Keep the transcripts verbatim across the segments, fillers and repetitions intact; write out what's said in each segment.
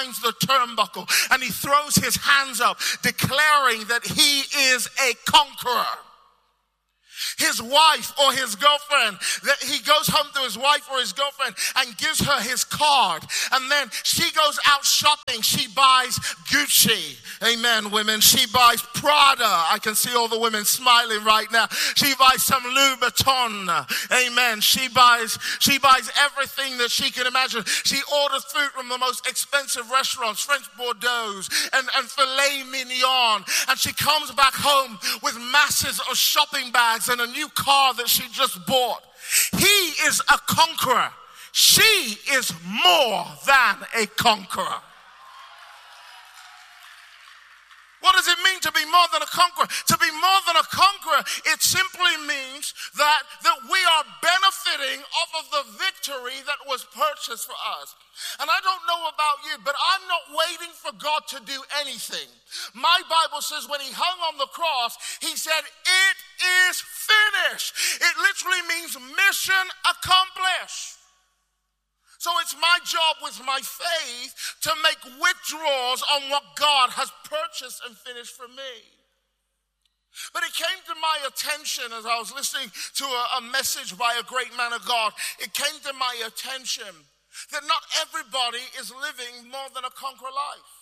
finds the turnbuckle and he throws his hands up, declaring that he is a conqueror. His wife or his girlfriend, that he goes home to his wife or his girlfriend and gives her his card. And then she goes out shopping. She buys Gucci. Amen, women. She buys Prada. I can see all the women smiling right now. She buys some Louis Vuitton. Amen. She buys, she buys everything that she can imagine. She orders food from the most expensive restaurants, French Bordeaux and, and filet mignon. And she comes back home with masses of shopping bags and a new car that she just bought. He is a conqueror. She is more than a conqueror. What does it mean to be more than a conqueror? To be more than a conqueror, it simply means that, that we are benefiting off of the victory that was purchased for us. And I don't know about you, but I'm not waiting for God to do anything. My Bible says when he hung on the cross, he said, it is finished. It literally means mission accomplished. So it's my job with my faith to make withdrawals on what God has purchased and finished for me. But it came to my attention as I was listening to a, a message by a great man of God. It came to my attention that not everybody is living more than a conqueror life.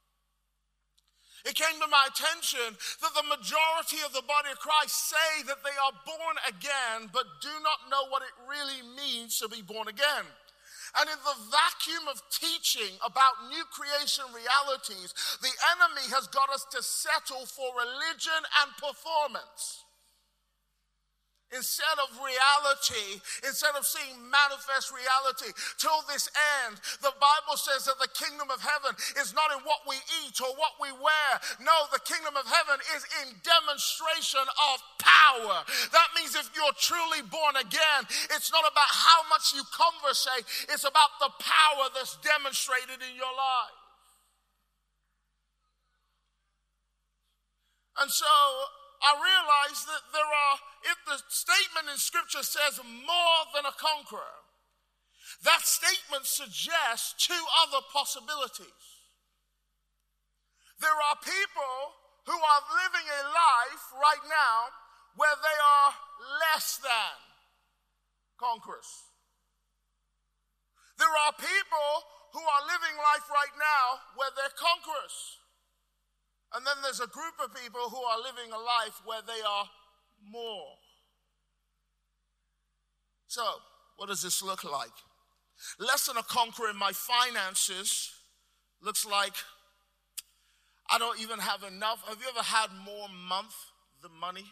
It came to my attention that the majority of the body of Christ say that they are born again, but do not know what it really means to be born again. And in the vacuum of teaching about new creation realities, the enemy has got us to settle for religion and performance instead of reality, instead of seeing manifest reality. Till this end, the Bible says that the kingdom of heaven is not in what we eat or what we wear. No, the kingdom of heaven is in demonstration of power. That means if you're truly born again, it's not about how much you conversate, it's about the power that's demonstrated in your life. And so I realize that there are, if the statement in Scripture says more than a conqueror, that statement suggests two other possibilities. There are people who are living a life right now where they are less than conquerors. There are people who are living life right now where they're conquerors. And then there's a group of people who are living a life where they are more. So, what does this look like? Less than a conqueror in my finances looks like I don't even have enough. Have you ever had more month than money?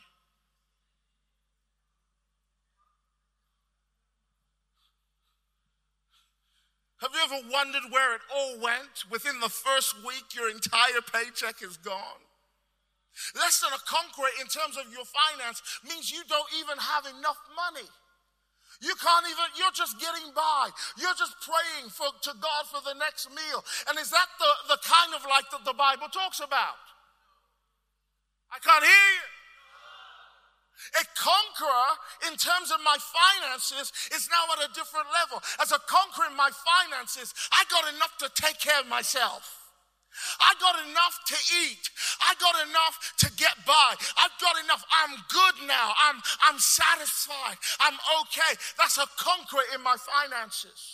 Have you ever wondered where it all went? Within the first week, your entire paycheck is gone. Less than a conqueror in terms of your finance means you don't even have enough money. You can't even, you're just getting by. You're just praying for, to God for the next meal. And is that the, the kind of life that the Bible talks about? I can't hear you. A conqueror in terms of my finances is now at a different level. As a conqueror in my finances, I got enough to take care of myself. I got enough to eat. I got enough to get by. I've got enough. I'm good now. I'm, I'm satisfied. I'm okay. That's a conqueror in my finances.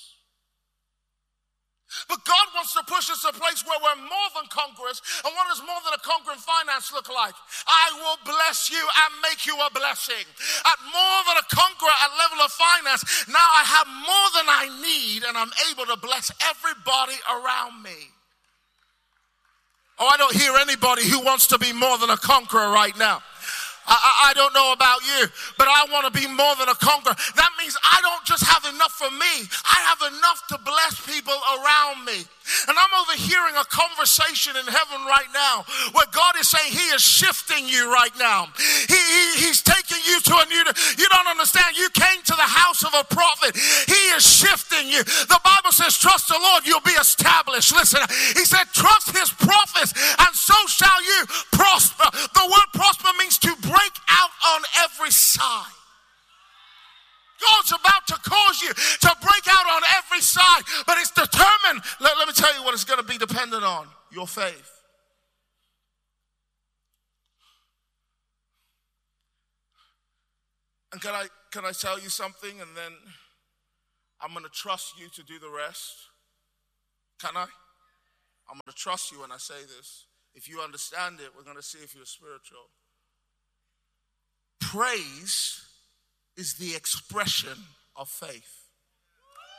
But God wants to push us to a place where we're more than conquerors. And what does more than a conqueror in finance look like? I will bless you and make you a blessing. At more than a conqueror at level of finance, now I have more than I need and I'm able to bless everybody around me. Oh, I don't hear anybody who wants to be more than a conqueror right now. I, I don't know about you, but I want to be more than a conqueror. That means I don't just have enough for me. I have enough to bless people around me. And I'm overhearing a conversation in heaven right now where God is saying he is shifting you right now. He, he, he's taking you to a new, you don't understand. You came to the house of a prophet. He is shifting you. The Bible says, trust the Lord, you'll be established. Listen, he said, trust his prophets and so shall you prosper. The word prosper means to break out on every side. God's about to cause you to break out on every side, but it's determined. Let, let me tell you what it's going to be dependent dependent on? Your faith. And can I can I tell you something, and then I'm going to trust you to do the rest? Can I? I'm going to trust you when I say this. If you understand it, we're going to see if you're spiritual. Praise is the expression of faith.